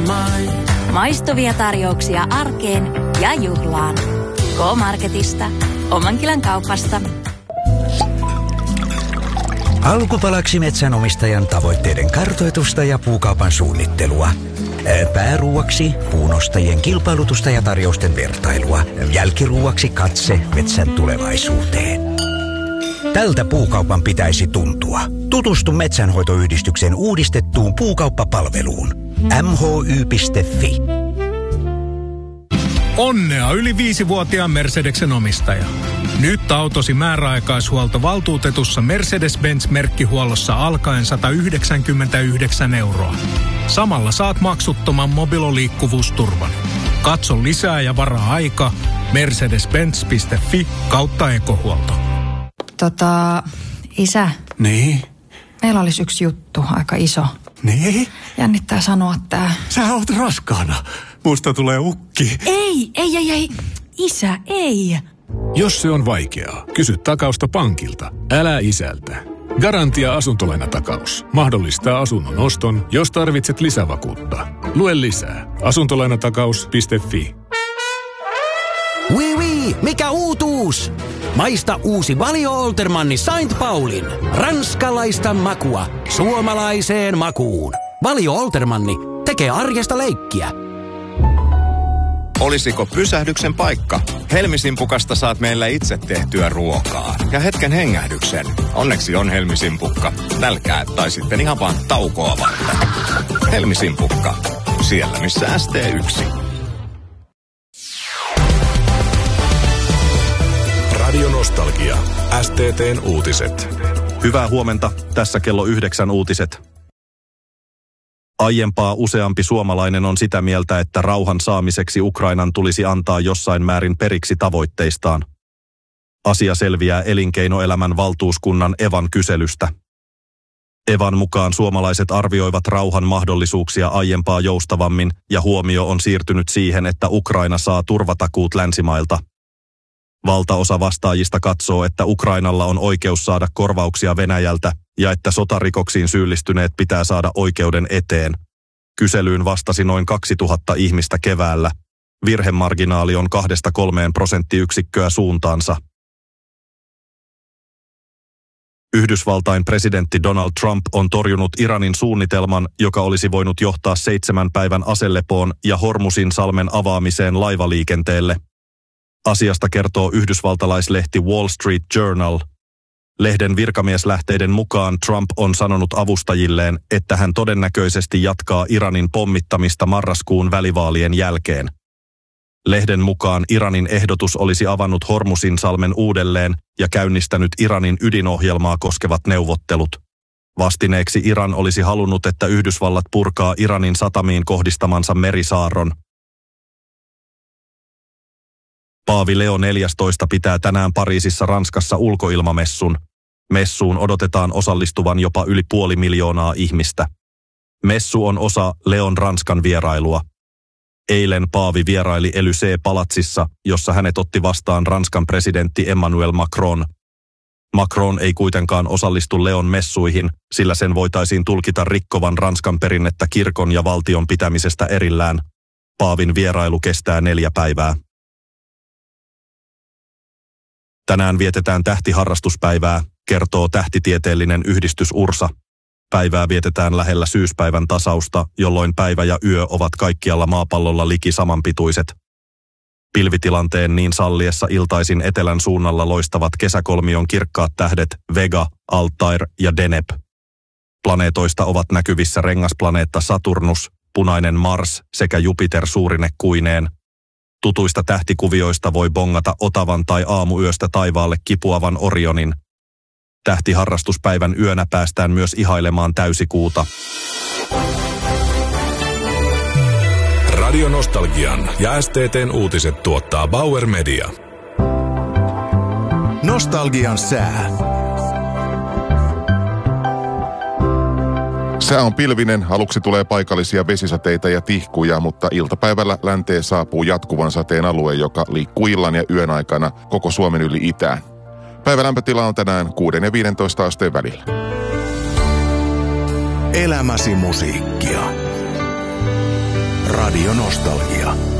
Maistuvia tarjouksia arkeen ja juhlaan. K-Marketista. Omankylän kaupasta. Alkupalaksi metsänomistajan tavoitteiden kartoitusta ja puukaupan suunnittelua. Pääruuaksi puunostajien kilpailutusta ja tarjousten vertailua. Jälkiruuaksi katse metsän tulevaisuuteen. Tältä puukaupan pitäisi tuntua. Tutustu Metsänhoitoyhdistyksen uudistettuun puukauppapalveluun. mhy.fi. Onnea yli 5-vuotiaan Mercedeksen omistaja. Nyt autosi määräaikaishuolto valtuutetussa Mercedes-Benz-merkkihuollossa alkaen 199 €. Samalla saat maksuttoman mobiloliikkuvuusturvan. Katso lisää ja varaa aika mercedes-benz.fi/ekohuolto. Isä. Niin? Meillä olisi yksi juttu, aika iso. Niin? Jännittää sanoa tää. Sä oot raskaana. Musta tulee ukki. Ei. Isä, ei. Jos se on vaikeaa, kysy takausta pankilta, älä isältä. Garantia asuntolainatakaus mahdollistaa asunnon oston, jos tarvitset lisävakuutta. Lue lisää asuntolainatakaus.fi. Oui, mikä uutuus? Maista uusi Valio Oltermanni Saint Paulin. Ranskalaista makua suomalaiseen makuun. Valio Oltermanni tekee arjesta leikkiä. Olisiko pysähdyksen paikka? Helmisimpukasta saat meillä itse tehtyä ruokaa. Ja hetken hengähdyksen. Onneksi on Helmisimpukka. Nälkää tai sitten ihan vaan taukoa varten. Helmisimpukka. Siellä missä ST1. Radio Nostalgia. STT:n uutiset. Hyvää huomenta. Tässä kello 9 uutiset. Aiempaa useampi suomalainen on sitä mieltä, että rauhan saamiseksi Ukrainan tulisi antaa jossain määrin periksi tavoitteistaan. Asia selviää elinkeinoelämän valtuuskunnan Evan kyselystä. Evan mukaan suomalaiset arvioivat rauhan mahdollisuuksia aiempaa joustavammin ja huomio on siirtynyt siihen, että Ukraina saa turvatakuut länsimailta. Valtaosa vastaajista katsoo, että Ukrainalla on oikeus saada korvauksia Venäjältä ja että sotarikoksiin syyllistyneet pitää saada oikeuden eteen. Kyselyyn vastasi noin 2000 ihmistä keväällä. Virhemarginaali on 2–3 prosenttiyksikköä suuntaansa. Yhdysvaltain presidentti Donald Trump on torjunut Iranin suunnitelman, joka olisi voinut johtaa 7 päivän aselepoon ja Hormuzin salmen avaamiseen laivaliikenteelle. Asiasta kertoo yhdysvaltalaislehti Wall Street Journal. Lehden virkamieslähteiden mukaan Trump on sanonut avustajilleen, että hän todennäköisesti jatkaa Iranin pommittamista marraskuun välivaalien jälkeen. Lehden mukaan Iranin ehdotus olisi avannut Hormuzin salmen uudelleen ja käynnistänyt Iranin ydinohjelmaa koskevat neuvottelut. Vastineeksi Iran olisi halunnut, että Yhdysvallat purkaa Iranin satamiin kohdistamansa merisaarron. Paavi Leo 14 pitää tänään Pariisissa Ranskassa ulkoilmamessun. Messuun odotetaan osallistuvan jopa yli 500 000 ihmistä. Messu on osa Leon Ranskan vierailua. Eilen Paavi vieraili Élysée-palatsissa, jossa hänet otti vastaan Ranskan presidentti Emmanuel Macron. Macron ei kuitenkaan osallistu Leon messuihin, sillä sen voitaisiin tulkita rikkovan Ranskan perinnettä kirkon ja valtion pitämisestä erillään. Paavin vierailu kestää 4 päivää. Tänään vietetään tähtiharrastuspäivää, kertoo tähtitieteellinen yhdistys URSA. Päivää vietetään lähellä syyspäivän tasausta, jolloin päivä ja yö ovat kaikkialla maapallolla liki samanpituiset. Pilvitilanteen niin salliessa iltaisin etelän suunnalla loistavat kesäkolmion kirkkaat tähdet Vega, Altair ja Deneb. Planeetoista ovat näkyvissä rengasplaneetta Saturnus, punainen Mars sekä Jupiter suurine kuineen. Tutuista tähtikuvioista voi bongata Otavan tai aamuyöstä taivaalle kipuavan Orionin. Tähtiharrastuspäivän yönä päästään myös ihailemaan täysikuuta. Radio Nostalgian ja STT:n uutiset tuottaa Bauer Media. Nostalgian sää. Sää on pilvinen, aluksi tulee paikallisia vesisateita ja tihkuja, mutta iltapäivällä länteen saapuu jatkuvan sateen alue, joka liikkuu illan ja yön aikana koko Suomen yli itään. Päivälämpötila on tänään 6 ja 15 asteen välillä. Elämäsi musiikkia. Radio Nostalgia.